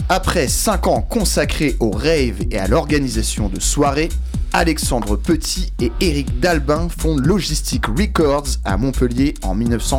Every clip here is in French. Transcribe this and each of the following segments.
Après 5 ans consacrés au rave et à l'organisation de soirées, Alexandre Petit et Éric Dalbin fondent Logistic Records à Montpellier en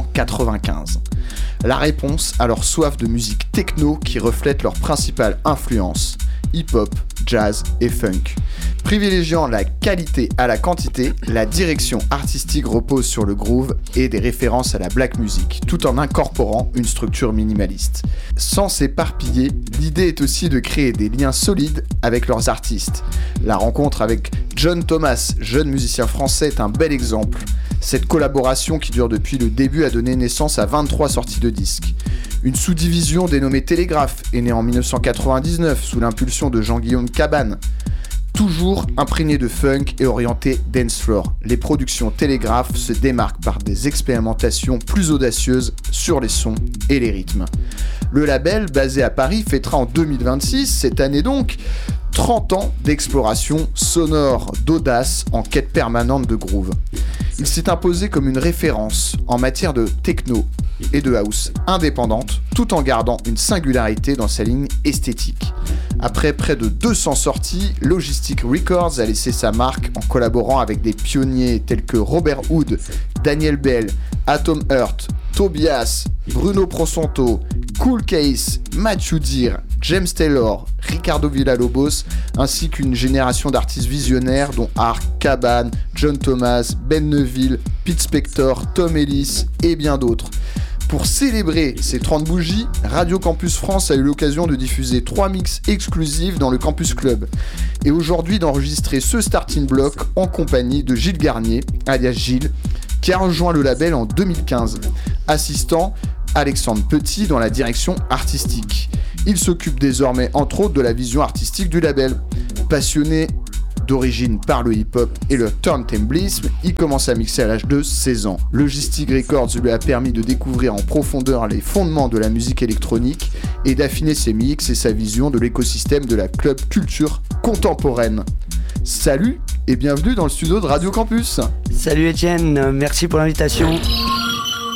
1995. La réponse à leur soif de musique techno qui reflète leur principale influence, hip-hop, jazz et funk. Privilégiant la qualité à la quantité, la direction artistique repose sur le groove et des références à la black music, tout en incorporant une structure minimaliste. Sans s'éparpiller, l'idée est aussi de créer des liens solides avec leurs artistes. La rencontre avec John Thomas, jeune musicien français, est un bel exemple. Cette collaboration qui dure depuis le début a donné naissance à 23 sorties de disques. Une sous-division dénommée Télégraphe est née en 1999 sous l'impulsion de Jean-Guillaume Cabane. Toujours imprégné de funk et orienté dancefloor, les productions Télégraphe se démarquent par des expérimentations plus audacieuses sur les sons et les rythmes. Le label, basé à Paris, fêtera en 2026, cette année donc, 30 ans d'exploration sonore, d'audace, en quête permanente de groove. Il s'est imposé comme une référence en matière de techno et de house indépendante, tout en gardant une singularité dans sa ligne esthétique. Après près de 200 sorties, Logistic Records a laissé sa marque en collaborant avec des pionniers tels que Robert Hood, Daniel Bell, Atom Heart, Tobias, Bruno Prosonto, Cool Case, Matthew Deere, James Taylor, Ricardo Villalobos, ainsi qu'une génération d'artistes visionnaires dont Ark, Cabane, John Thomas, Ben Neville, Pete Spector, Tom Ellis et bien d'autres. Pour célébrer ces 30 bougies, Radio Campus France a eu l'occasion de diffuser 3 mix exclusifs dans le Campus Club. Et aujourd'hui d'enregistrer ce starting block en compagnie de Gilles Garnier, alias Gilles, qui a rejoint le label en 2015, assistant Alexandre Petit dans la direction artistique. Il s'occupe désormais entre autres de la vision artistique du label. Passionné d'origine par le hip-hop et le turntablisme, il commence à mixer à l'âge de 16 ans. Logistic Records lui a permis de découvrir en profondeur les fondements de la musique électronique et d'affiner ses mix et sa vision de l'écosystème de la club culture contemporaine. Salut et bienvenue dans le studio de Radio Campus. Salut Etienne, merci pour l'invitation.